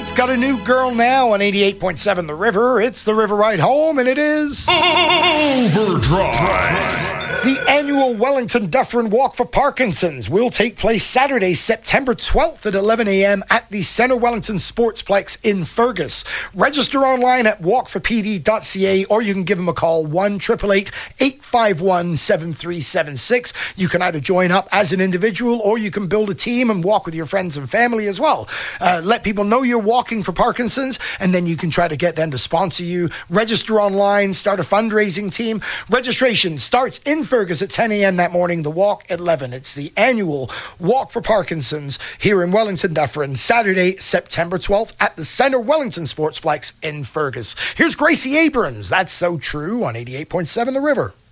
It's got a new girl now on 88.7 The River. It's The River Ride Home, and it is... Overdrive. The annual Wellington Dufferin Walk for Parkinson's will take place Saturday, September 12th at 11 a.m. at the Centre Wellington Sportsplex in Fergus. Register online at walkforpd.ca, or you can give them a call, 1-888-851-7376. You can either join up as an individual, or you can build a team and walk with your friends and family as well. Let people know you're walking for Parkinson's, and then you can try to get them to sponsor you. Register online, start a fundraising team. Registration starts in Fergus at 10 a.m. that morning, the walk at 11. It's the annual Walk for Parkinson's here in Wellington Dufferin, Saturday, September 12th at the Centre Wellington Sportsplex in Fergus. Here's Gracie Abrams, That's So True, on 88.7 The River.